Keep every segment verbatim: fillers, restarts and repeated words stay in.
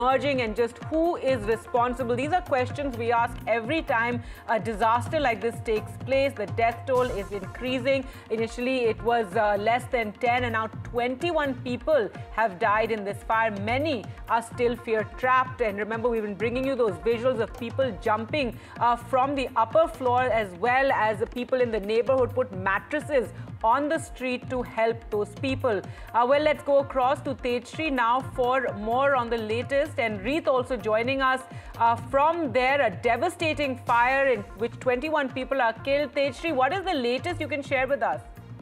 emerging and just who is responsible? These are questions we ask every time a disaster like this takes place. The death toll is increasing. Initially, it was uh, less than ten, and now twenty-one people have died in this fire. Many are still fear trapped. And remember, we've been bringing you those visuals of people jumping uh, from the upper floor, as well as the people in the neighborhood put mattresses on the street to help those people. Uh, well, let's go across to Tejashree now for more on the latest. And Reet also joining us uh, from there. A devastating fire in which twenty-one people are killed. Tejashree, what is the latest you can share with us?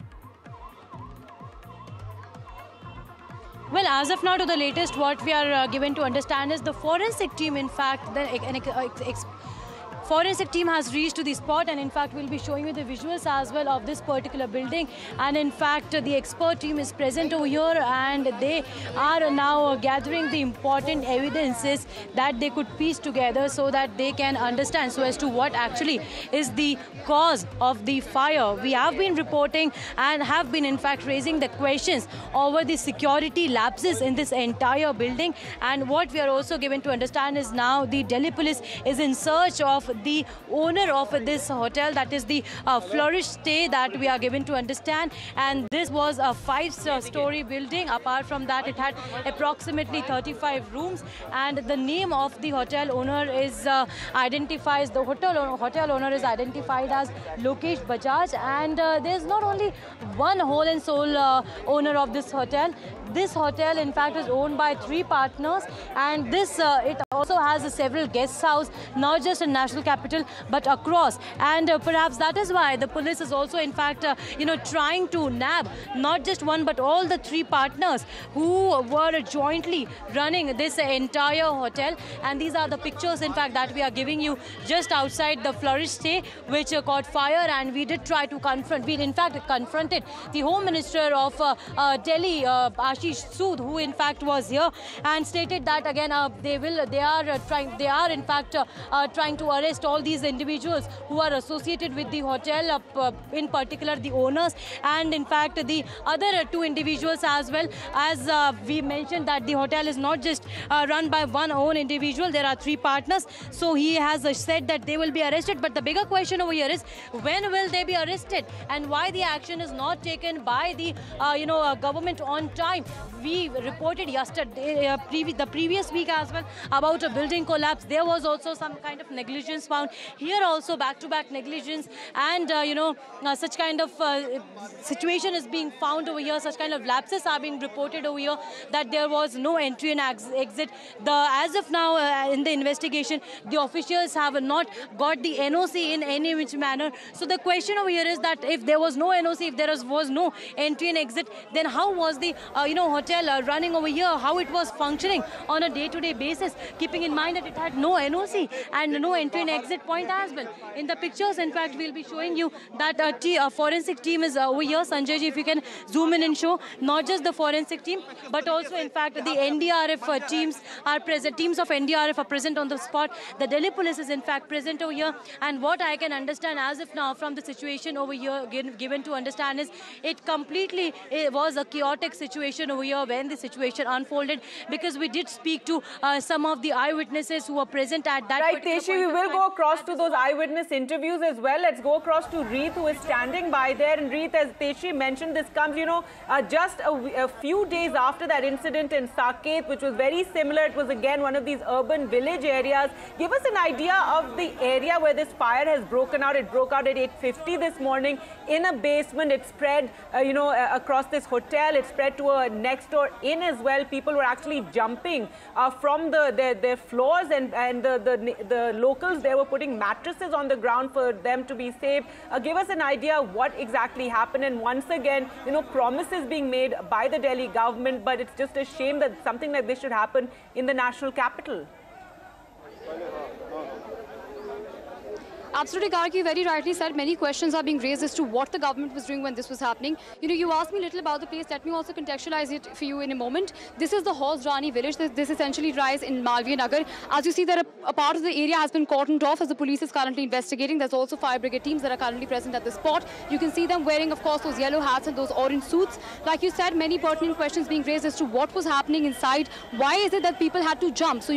Well, as of now, to the latest, what we are uh, given to understand is the forensic team, in fact, the an ex ex forensic team has reached to the spot, and in fact we'll be showing you the visuals as well of this particular building. And in fact the expert team is present over here, and they are now gathering the important evidences that they could piece together so that they can understand so as to what actually is the cause of the fire. We have been reporting and have been in fact raising the questions over the security lapses in this entire building, and what we are also given to understand is now the Delhi police is in search of the owner of this hotel, that is the uh, Flourish Stay, that we are given to understand. And this was a five-story building. Apart from that, it had approximately thirty-five rooms, and the name of the hotel owner is uh, identifies the hotel owner, hotel owner is identified as Lokesh Bajaj. And uh, there's not only one whole and soul uh, owner of this hotel. This hotel, in fact, is owned by three partners, and this uh, it also has uh, several guest houses, not just in National Capital but across. And uh, perhaps that is why the police is also, in fact, uh, you know, trying to nab not just one but all the three partners who were jointly running this entire hotel. And these are the pictures, in fact, that we are giving you just outside the Flourish Stay, which uh, caught fire. And we did try to confront. We, in fact, confronted the Home Minister of uh, uh, Delhi, uh, Ashish Sood, who in fact was here, and stated that again uh, they will, they are uh, trying, they are in fact uh, uh, trying to arrest all these individuals who are associated with the hotel, uh, uh, in particular the owners, and in fact the other uh, two individuals as well. As uh, we mentioned that the hotel is not just uh, run by one own individual, there are three partners. So he has uh, said that they will be arrested. But the bigger question over here is, when will they be arrested, and why the action is not taken by the uh, you know uh, government on time? We reported yesterday, uh, previ the previous week as well, about a building collapse. There was also some kind of negligence found. Here also back-to-back negligence, and uh, you know uh, such kind of uh, situation is being found over here. Such kind of lapses are being reported over here, that there was no entry and ex exit. The as of now uh, in the investigation, the officials have not got the N O C in any which manner. So the question over here is that if there was no N O C, if there was, was no entry and exit, then how was the uh, you know hotel uh, running over here? How it was functioning on a day-to-day basis, keeping in mind that it had no N O C and no entry and exit point as well. In the pictures, in fact, we'll be showing you that a, t a forensic team is uh, over here. Sanjay ji, if you can zoom in and show, not just the forensic team, but also, in fact, the N D R F uh, teams are present. Teams of N D R F are present on the spot. The Delhi police is, in fact, present over here. And what I can understand as of now from the situation over here, given to understand, is it completely it was a chaotic situation over here when the situation unfolded, because we did speak to uh, some of the eyewitnesses who were present at that. Right, Teshi, we will go across to those eyewitness interviews as well. Let's go across to Reet, who is standing by there. And Reet, as Teshi mentioned, this comes, you know, uh, just a, a few days after that incident in Saket, which was very similar. It was again one of these urban village areas. Give us an idea of the area where this fire has broken out. It broke out at eight fifty this morning in a basement. It spread, uh, you know, uh, across this hotel. It spread to a next door inn as well. People were actually jumping uh, from the their, their floors, and, and the, the, the locals, they were putting mattresses on the ground for them to be safe. Uh, give us an idea what exactly happened. And once again, you know, promises being made by the Delhi government, but it's just a shame that something like this should happen in the national capital. Absolutely, Gargi, very rightly said. Many questions are being raised as to what the government was doing when this was happening. You know, you asked me a little about the place. Let me also contextualize it for you in a moment. This is the Horse Rani village. This, this essentially lies in Malviya Nagar. As you see, there a, a part of the area has been cordoned off as the police is currently investigating. There's also fire brigade teams that are currently present at the spot. You can see them wearing, of course, those yellow hats and those orange suits. Like you said, many pertinent questions being raised as to what was happening inside. Why is it that people had to jump? So